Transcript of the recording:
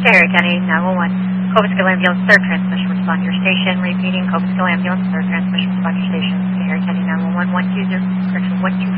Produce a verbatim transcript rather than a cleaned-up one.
Sahara County nine one one. Cobleskill Ambulance, third transmission, respond to your station. Repeating, Cobleskill Ambulance, third transmission, respond to your station. Sahara County nine one one, one two zero, correction, one two